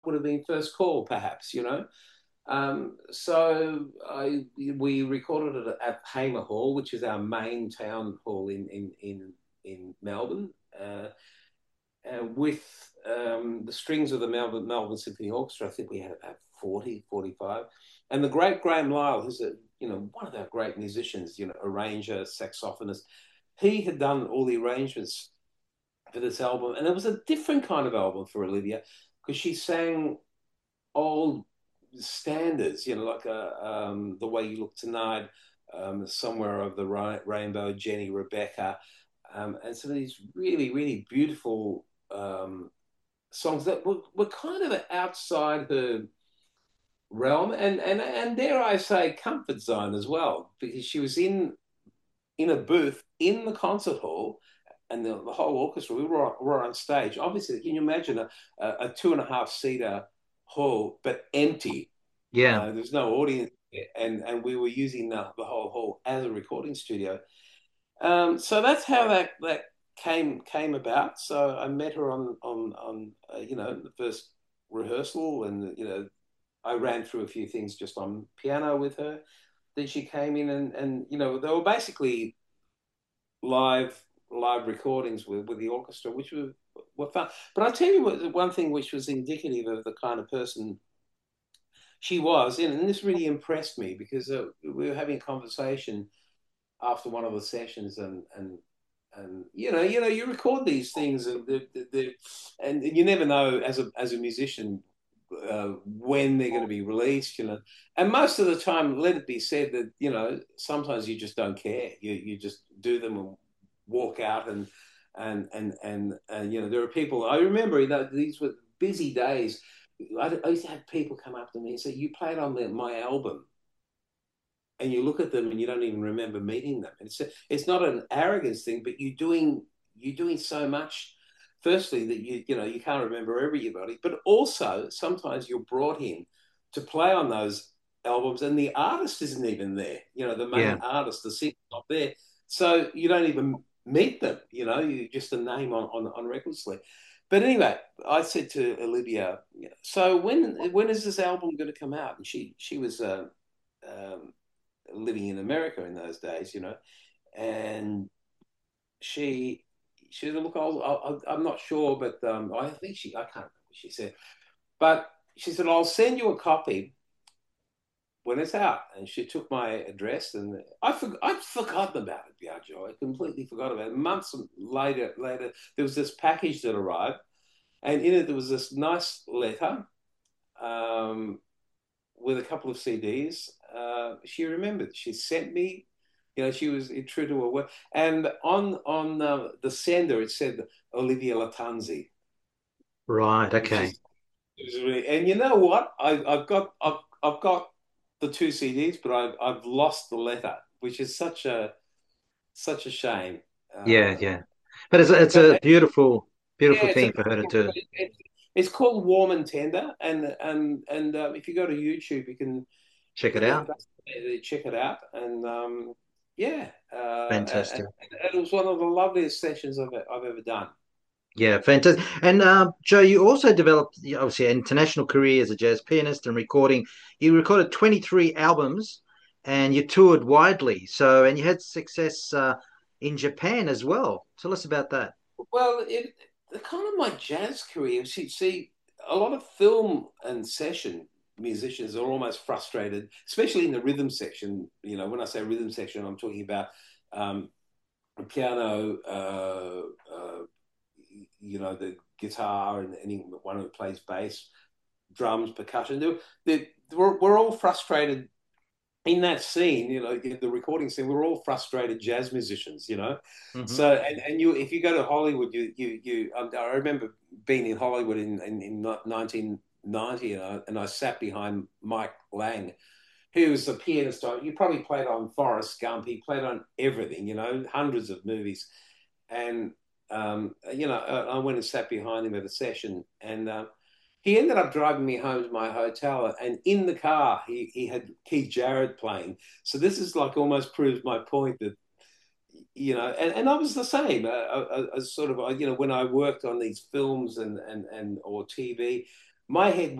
would have been first call, perhaps, you know. So we recorded it at Hamer Hall, which is our main town hall in Melbourne, with the strings of the Melbourne Symphony Orchestra. I think we had about 40, 45. And the great Graham Lyle, who's one of our great musicians, arranger, saxophonist, he had done all the arrangements for this album, and it was a different kind of album for Olivia because she sang old standards, like The Way You Look Tonight, Somewhere Over the Rainbow, Jenny Rebecca, and some of these really, really beautiful songs that were kind of outside her realm and dare I say comfort zone as well, because she was in a booth in the concert hall, and the whole orchestra, we were on stage. Obviously, can you imagine a 2.5 seater hall, but empty? Yeah. There's no audience, and we were using the whole hall as a recording studio. So that's how that came about. So I met her on the first rehearsal, and I ran through a few things just on piano with her. Then she came in, and they were basically live live recordings with the orchestra, which were fun. But I'll tell you one thing which was indicative of the kind of person she was, and this really impressed me because we were having a conversation after one of the sessions, and you record these things, and you never know as a musician when they're going to be released, and most of the time, let it be said that sometimes you just don't care. You just do them and walk out, and there are people. I remember that these were busy days. I used to have people come up to me and say, "You played on my album," and you look at them and you don't even remember meeting them. It's not an arrogance thing, but you're doing so much. Firstly, that you can't remember everybody, but also sometimes you're brought in to play on those albums, and the artist isn't even there. The main Yeah. artist, the singer's not there, so you don't even meet them. You're just a name on record sleeve. But anyway, I said to Olivia, so when is this album going to come out? And she was um, living in America in those days, and she she said, look, I'm not sure, but I think I can't remember what she said, but she said, I'll send you a copy when it's out. And she took my address, and I'd forgotten about it, Biagio. I completely forgot about it. Months later, there was this package that arrived, and in it there was this nice letter um, with a couple of CDs. She remembered. She sent me. She was true to her word. And on the sender, it said Olivia Latanzi, Right. which Okay. is it was really. And you know what? I've got the two CDs, but I've lost the letter, which is such a shame. Yeah. Uh, Yeah. But it's but a beautiful, yeah, beautiful it's a thing for her to beautiful. do. It's called Warm and Tender, and if you go to YouTube, you Check it can out. check it out, and yeah, and Fantastic. it was one of the loveliest sessions I've ever done. Yeah, fantastic. And Joe, you also developed obviously an international career as a jazz pianist and recording. You recorded 23 albums and you toured widely. So, and you had success in Japan as well. Tell us about that. Well, the kind of my jazz career. See, a lot of film and session musicians are almost frustrated, especially in the rhythm section. When I say rhythm section, I'm talking about um, piano, the guitar, and anyone who plays bass, drums, percussion. We're all frustrated in that scene, the recording scene. We're all frustrated jazz musicians. Hmm. So, and if you go to Hollywood, I remember being in Hollywood in 1990, and I sat behind Mike Lang, who was a pianist. You probably played on Forrest Gump. He played on everything, hundreds of movies. And, I went and sat behind him at a session, and he ended up driving me home to my hotel. And in the car, he had Keith Jarrett playing. So this is like almost proves my point that, and I was the same. Sort of, when I worked on these films and or TV, my head